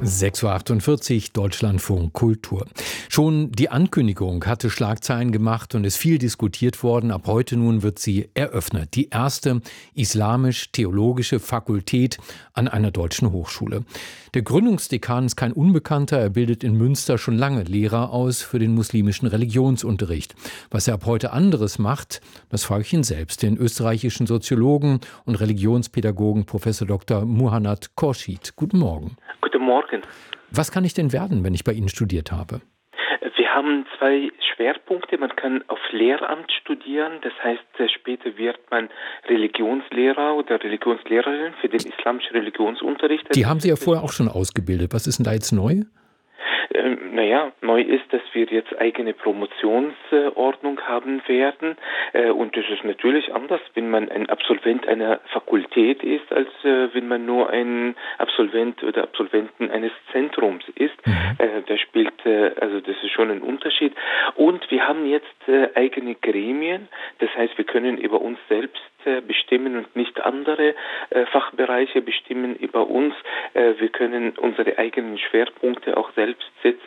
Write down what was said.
6:48 Uhr, Deutschlandfunk Kultur. Schon die Ankündigung hatte Schlagzeilen gemacht und ist viel diskutiert worden. Ab heute nun wird sie eröffnet. Die erste islamisch-theologische Fakultät an einer deutschen Hochschule. Der Gründungsdekan ist kein Unbekannter. Er bildet in Münster schon lange Lehrer aus für den muslimischen Religionsunterricht. Was er ab heute anderes macht, das frage ich ihn selbst, den österreichischen Soziologen und Religionspädagogen Prof. Dr. Muhannad Khorshid. Guten Morgen. Guten Morgen. Was kann ich denn werden, wenn ich bei Ihnen studiert habe? Wir haben zwei Schwerpunkte. Man kann auf Lehramt studieren. Das heißt, später wird man Religionslehrer oder Religionslehrerin für den islamischen Religionsunterricht. Die haben Sie ja vorher auch schon ausgebildet. Was ist denn da jetzt neu? Neu ist, dass wir jetzt eigene Promotionsordnung haben werden. Und das ist natürlich anders, wenn man ein Absolvent einer Fakultät ist, als wenn man nur ein Absolvent oder Absolventen eines Zentrums ist. Das ist schon ein Unterschied. Und wir haben jetzt eigene Gremien. Das heißt, wir können über uns selbst bestimmen und nicht andere Fachbereiche bestimmen über uns. Wir können unsere eigenen Schwerpunkte auch selbst setzen.